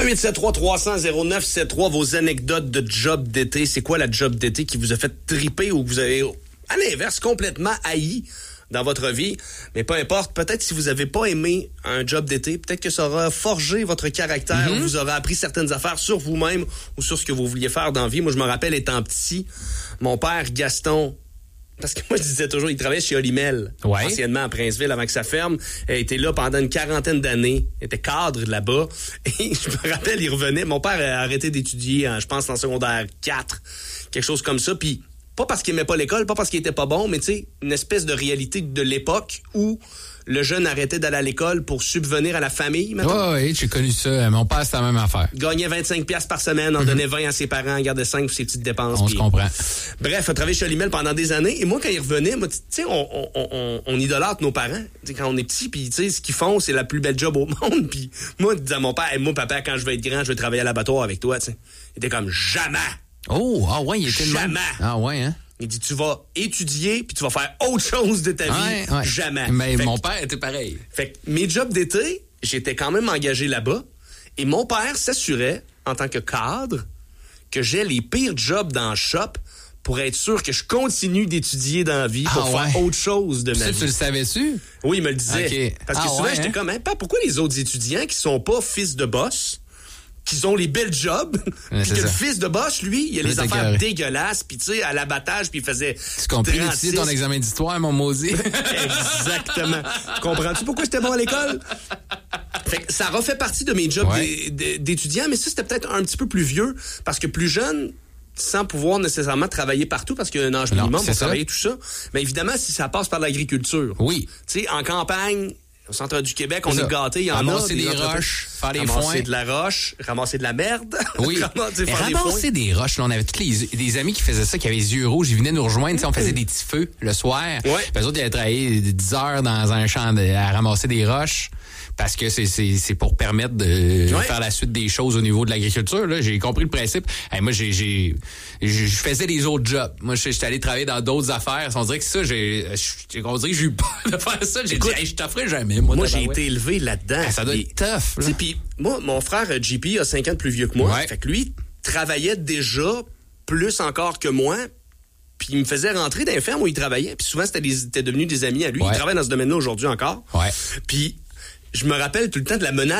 1-873-300-0973, vos anecdotes de job d'été. C'est quoi la job d'été qui vous a fait triper ou que vous avez, à l'inverse, complètement haï dans votre vie? Mais peu importe, peut-être si vous n'avez pas aimé un job d'été, peut-être que ça aura forgé votre caractère, ou vous aurez appris certaines affaires sur vous-même ou sur ce que vous vouliez faire dans la vie. Moi, je me rappelle, étant petit, mon père, Gaston, parce que moi, je disais toujours, il travaillait chez Olimel, anciennement à Princeville, avant que ça ferme. Il était là pendant une 40aine d'années. Il était cadre là-bas. Et je me rappelle, il revenait. Mon père a arrêté d'étudier, je pense, en secondaire 4, quelque chose comme ça. Puis, pas parce qu'il aimait pas l'école, pas parce qu'il était pas bon, mais tu sais, une espèce de réalité de l'époque où le jeune arrêtait d'aller à l'école pour subvenir à la famille, maintenant. Oui, j'ai connu ça. Mon père, c'était la même affaire. Gagnait 25$ par semaine, en donnait 20 à ses parents, en gardait 5 pour ses petites dépenses. On se comprend. Bref, il a travaillé chez Olimel pendant des années. Et moi, quand il revenait, tu sais, on idolâtre nos parents. T'sais, quand on est petit, puis tu sais, ce qu'ils font, c'est la plus belle job au monde. Puis moi, je disais à mon père, moi, papa, quand je vais être grand, je vais travailler à l'abattoir avec toi, tu sais. Il était comme, jamais. Oh, ah ouais, il était le même. Ah ouais, hein? Il dit, tu vas étudier, puis tu vas faire autre chose de ta vie. Ouais. Jamais. Mais mon père était pareil. Fait que mes jobs d'été, j'étais quand même engagé là-bas. Et mon père s'assurait, en tant que cadre, que j'ai les pires jobs dans le shop pour être sûr que je continue d'étudier dans la vie pour faire autre chose de ma vie. Tu le savais-tu? Oui, il me le disait. Okay. Parce que souvent, j'étais comme, papa, pourquoi les autres étudiants qui sont pas fils de boss, qui ont les belles jobs, puis que le fils de boss, lui, il a les affaires dégueulasses, puis tu sais, à l'abattage, puis il faisait... Tu comprends étudier ton examen d'histoire, mon maudit? Exactement. Comprends-tu pourquoi j'étais bon à l'école? Fait que ça refait partie de mes jobs d'étudiant, mais ça, c'était peut-être un petit peu plus vieux, parce que plus jeune, sans pouvoir nécessairement travailler partout, parce qu'il y a un âge minimum pour travailler tout ça. Mais évidemment, si ça passe par l'agriculture. Oui. Tu sais, en campagne... Au centre du Québec, on est gâtés. Il y en ramasser des roches, faire des foins. Ramasser de la roche, ramasser de la merde. Oui. ramasser des roches. Là, on avait tous des amis qui faisaient ça, qui avaient les yeux rouges. Ils venaient nous rejoindre. On faisait des petits feux le soir. Ouais. Puis eux autres, ils avaient travaillé 10 heures dans un champ à ramasser des roches. Parce que c'est pour permettre de faire la suite des choses au niveau de l'agriculture. Là, j'ai compris le principe. Hey, moi, je faisais les autres jobs. Moi, j'étais allé travailler dans d'autres affaires. On dirait que ça, on dirait que j'ai eu peur de faire ça. J'ai dit, je t'offrais jamais. Moi j'ai été élevé là-dedans. Ça doit être tough. Puis moi, mon frère JP a 5 ans de plus vieux que moi. Fait que lui travaillait déjà plus encore que moi. Puis il me faisait rentrer dans les fermes où il travaillait. Puis souvent, c'était devenu des amis à lui. Il travaille dans ce domaine-là aujourd'hui encore. Ouais. Puis je me rappelle tout le temps de la menace